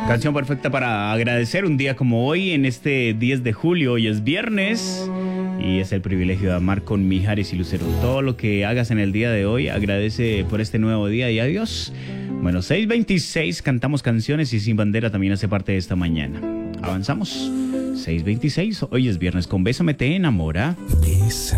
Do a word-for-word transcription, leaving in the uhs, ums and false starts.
Canción perfecta para agradecer un día como hoy, en este diez de julio. Hoy es viernes y es el privilegio de amar con Mijares y Lucero. Todo lo que hagas en el día de hoy, agradece por este nuevo día y adiós. Bueno, seis veintiséis, cantamos canciones y Sin Bandera también hace parte de esta mañana. Avanzamos. seis veintiséis, hoy es viernes con Bésame te enamora. Bésame.